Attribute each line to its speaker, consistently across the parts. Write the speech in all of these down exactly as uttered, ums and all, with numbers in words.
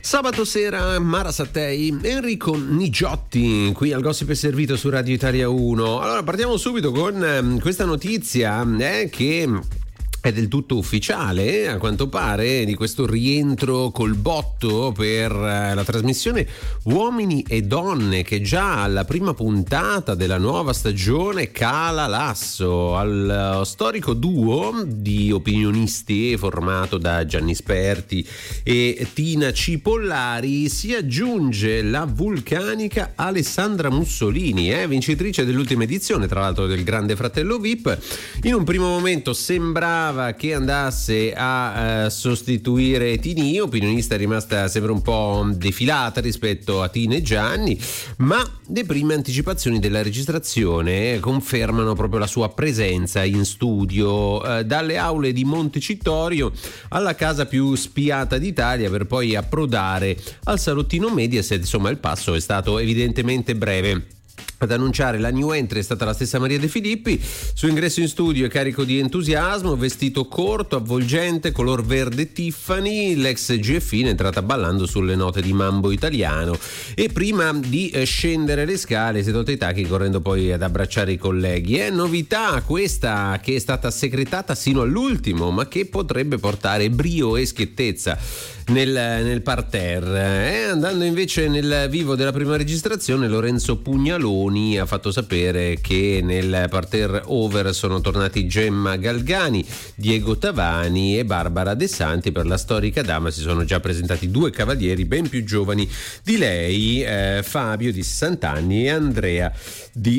Speaker 1: Sabato sera Mara Sattei, Enrico Nigiotti qui al Gossip è Servito su Radio Italia uno. Allora partiamo subito con questa notizia eh, che è del tutto ufficiale, a quanto pare, di questo rientro col botto per la trasmissione Uomini e Donne, che già alla prima puntata della nuova stagione cala l'asso al storico duo di opinionisti formato da Gianni Sperti e Tina Cipollari. Si aggiunge la vulcanica Alessandra Mussolini, eh, vincitrice dell'ultima edizione, tra l'altro, del Grande Fratello V I P. In un primo momento sembrava che andasse a uh, sostituire Tini, opinionista è rimasta sempre un po' defilata rispetto a Tina e Gianni, ma le prime anticipazioni della registrazione confermano proprio la sua presenza in studio, uh, dalle aule di Montecitorio alla casa più spiata d'Italia, per poi approdare al salottino Mediaset. Insomma, il passo è stato evidentemente breve. Ad annunciare la new entry è stata la stessa Maria De Filippi. Suo ingresso in studio è carico di entusiasmo, vestito corto, avvolgente, color verde Tiffany. L'ex G F I è entrata ballando sulle note di mambo italiano e prima di scendere le scale si è tolta i tacchi, correndo poi ad abbracciare i colleghi. È novità questa, che è stata segretata sino all'ultimo, ma che potrebbe portare brio e schiettezza nel, nel parterre. Eh, andando invece nel vivo della prima registrazione, Lorenzo Pugnaloni ha fatto sapere che nel parterre over sono tornati Gemma Galgani, Diego Tavani e Barbara De Santi. Per la storica dama si sono già presentati due cavalieri ben più giovani di lei, eh, Fabio di sessanta anni e Andrea di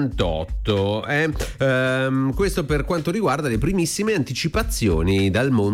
Speaker 1: sessantotto. Eh, ehm, questo per quanto riguarda le primissime anticipazioni dal mondo